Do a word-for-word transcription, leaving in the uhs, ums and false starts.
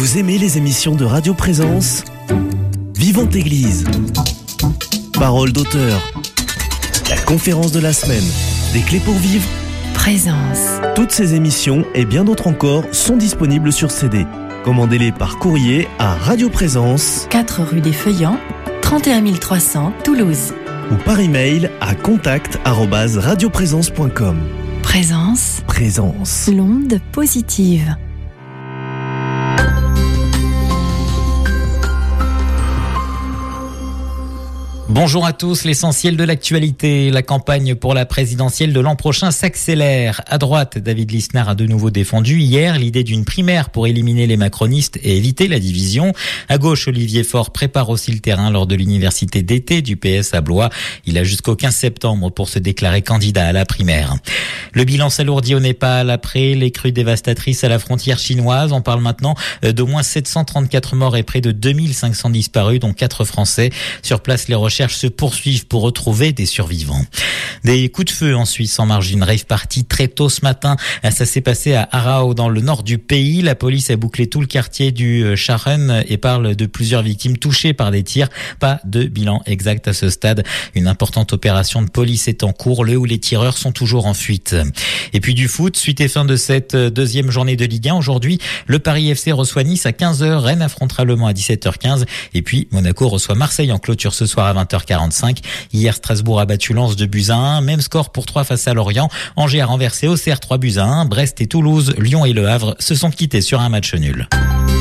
Vous aimez les émissions de Radio Présence ? Vivante Église, Parole d'auteur, la conférence de la semaine, des clés pour vivre, Présence. Toutes ces émissions et bien d'autres encore sont disponibles sur C D. Commandez-les par courrier à Radio Présence, quatre rue des Feuillants, trente et un mille trois cents, Toulouse. Ou par email à contact arobase radioprésence point com. Présence. Présence. L'onde positive. Bonjour à tous, l'essentiel de l'actualité. La campagne pour la présidentielle de l'an prochain s'accélère. À droite, David Lisnard a de nouveau défendu hier l'idée d'une primaire pour éliminer les macronistes et éviter la division. À gauche, Olivier Faure prépare aussi le terrain lors de l'université d'été du P S à Blois. Il a jusqu'au quinze septembre pour se déclarer candidat à la primaire. Le bilan s'alourdit au Népal après les crues dévastatrices à la frontière chinoise. On parle maintenant d'au moins sept cent trente-quatre morts et près de deux mille cinq cents disparus, dont quatre Français. Sur place, les recherches se poursuivent pour retrouver des survivants. Des coups de feu en Suisse en marge d'une rave party très tôt ce matin. Ça s'est passé à Aarau dans le nord du pays. La police a bouclé tout le quartier du Scharen et parle de plusieurs victimes touchées par des tirs. Pas de bilan exact à ce stade. Une importante opération de police est en cours. Le ou les tireurs sont toujours en fuite. Et puis du foot, suite et fin de cette deuxième journée de Ligue un. Aujourd'hui, le Paris F C reçoit Nice à quinze heures. Rennes affrontera Le Mans à dix-sept heures quinze. Et puis Monaco reçoit Marseille en clôture ce soir à vingt heures quarante-cinq. Hier, Strasbourg a battu Lens deux buts à un. Même score pour trois face à Lorient. Angers a renversé Auxerre trois buts à un. Brest et Toulouse, Lyon et Le Havre se sont quittés sur un match nul.